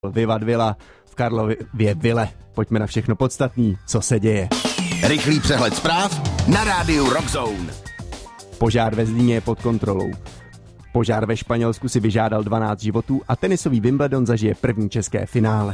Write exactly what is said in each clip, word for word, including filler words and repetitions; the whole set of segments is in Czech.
Vivat Villa v Karlově Vile. Pojďme na všechno podstatný, co se děje. Rychlý přehled zpráv na rádiu Rockzone. Požár ve Zlíně je pod kontrolou. Požár ve Španělsku si vyžádal dvanáct životů a tenisový Wimbledon zažije první české finále.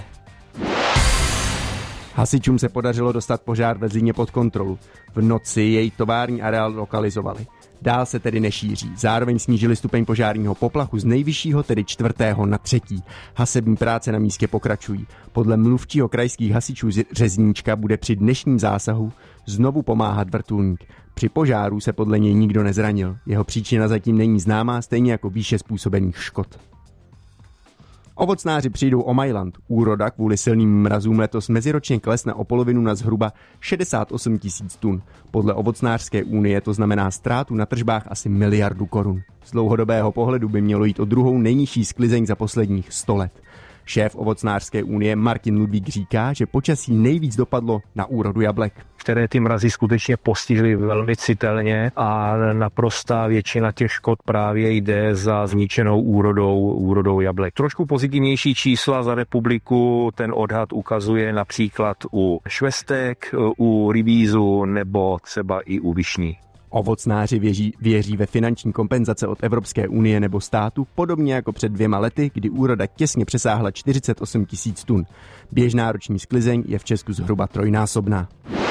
Hasičům se podařilo dostat požár ve Zlíně pod kontrolu. V noci jej tovární areál lokalizovali. Dál se tedy nešíří. Zároveň snížili stupeň požárního poplachu z nejvyššího, tedy čtvrtého, na třetí. Hasební práce na místě pokračují. Podle mluvčího krajských hasičů z Řezníčka bude při dnešním zásahu znovu pomáhat vrtulník. Při požáru se podle něj nikdo nezranil. Jeho příčina zatím není známá, stejně jako výše způsobených škod. Ovocnáři přijdou o Mailand. Úroda kvůli silným mrazům letos meziročně klesne o polovinu na zhruba šedesát osm tisíc tun. Podle ovocnářské unie to znamená ztrátu na tržbách asi miliardu korun. Z dlouhodobého pohledu by mělo jít o druhou nejnižší sklizeň za posledních sto let. Šéf ovocnářské unie Martin Ludvík říká, že počasí nejvíc dopadlo na úrodu jablek, které ty mrazy skutečně postihly velmi citelně a naprostá většina těch škod právě jde za zničenou úrodou, úrodou jablek. Trošku pozitivnější čísla za republiku ten odhad ukazuje například u švestek, u rybízu nebo třeba i u višní. Ovocnáři věří, věří ve finanční kompenzace od Evropské unie nebo státu, podobně jako před dvěma lety, kdy úroda těsně přesáhla čtyřicet osm tisíc tun. Běžná roční sklizeň je v Česku zhruba trojnásobná.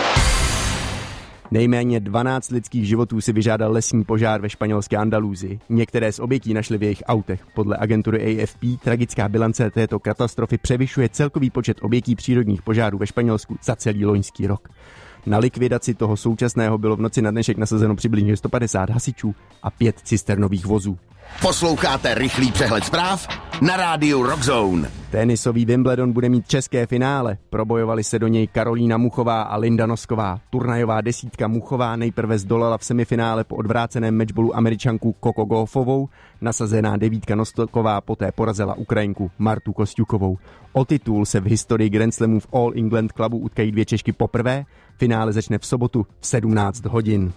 Nejméně dvanáct lidských životů si vyžádal lesní požár ve španělské Andalúzii. Některé z obětí našli v jejich autech. Podle agentury A F P tragická bilance této katastrofy převyšuje celkový počet obětí přírodních požárů ve Španělsku za celý loňský rok. Na likvidaci toho současného bylo v noci na dnešek nasazeno přibližně sto padesát hasičů a pět cisternových vozů. Posloucháte rychlý přehled zpráv na rádiu Rockzone. Tenisový Wimbledon bude mít české finále. Probojovali se do něj Karolína Muchová a Linda Nosková. Turnajová desítka Muchová nejprve zdolala v semifinále po odvráceném matchballu Američanku Coco Gauffovou. Nasazená devítka Nosková poté porazila Ukrajinku Martu Kostjukovou. O titul se v historii Grand Slamů v All England Clubu utkají dvě Češky poprvé. Finále začne v sobotu v sedmnáct hodin.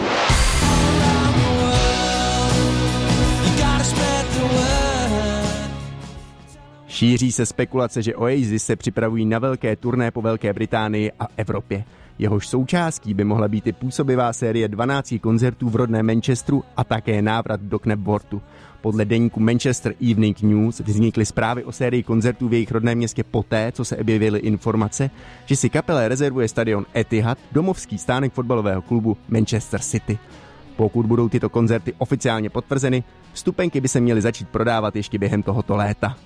Šíří se spekulace, že Oasis se připravují na velké turné po Velké Británii a Evropě. Jehož součástí by mohla být i působivá série dvanácti koncertů v rodném Manchesteru a také návrat do Knebworthu. Podle deníku Manchester Evening News vznikly zprávy o sérii koncertů v jejich rodném městě poté, co se objevily informace, že si kapela rezervuje stadion Etihad, domovský stánek fotbalového klubu Manchester City. Pokud budou tyto koncerty oficiálně potvrzeny, vstupenky by se měly začít prodávat ještě během tohoto léta.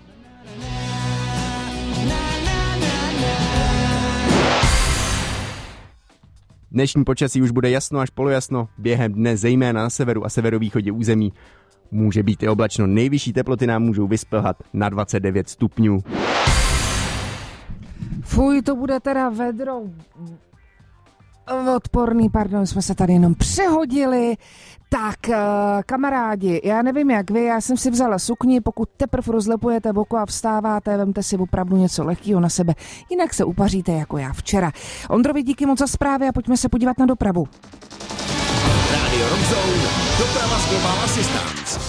Dnešní počasí už bude jasno až polojasno, během dne zejména na severu a severovýchodě území může být i oblačno. Nejvyšší teploty nám můžou vyspěhat na dvacet devět stupňů. Fuj, to bude teda vedro odporný, pardon, jsme se tady jenom přehodili. Tak, kamarádi, já nevím jak vy, já jsem si vzala sukni, pokud teprve rozlepujete boku a vstáváte, vemte si opravdu něco lehkého na sebe, jinak se upaříte jako já včera. Ondrovi, díky moc za zprávy a pojďme se podívat na dopravu. Radio Rockzone, doprava s Global Assistance.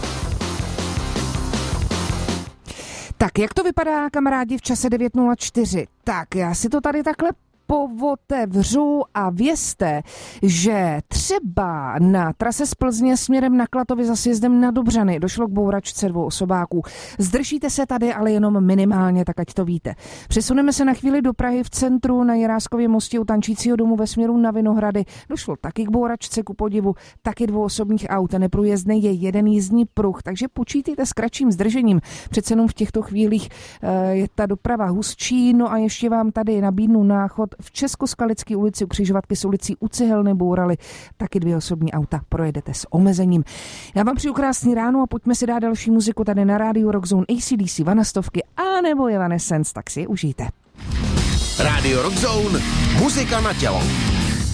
Tak, jak to vypadá, kamarádi, v čase devět nula čtyři? Tak, já si to tady takhle povotevřu a vězte, že třeba na trase z Plzně směrem na Klatovy za sjezdem na Dobřany došlo k bouračce dvou osobáků. Zdržíte se tady, ale jenom minimálně, tak ať to víte. Přesuneme se na chvíli do Prahy. V centru na Jiráskově mostě u tančícího domu ve směru na Vinohrady došlo taky k bouračce, ku podivu taky dvou osobních aut. Neprůjezdný je jeden jízdní pruh, takže počítejte s kratším zdržením. Přece jenom v těchto chvílích e, je ta doprava hustší. No a ještě vám tady nabídnu náchod v Českoskalické ulici u křižovatky s ulicí u Cihelny bouraly taky dvě osobní auta. Projedete s omezením. Já vám přeju krásný ráno a pojďme si dát další muziku tady na rádiu Rockzone. A C D C, Vanastovky a nebo Evanescence, tak si je užijte. Radio Rockzone, muzika na tělo.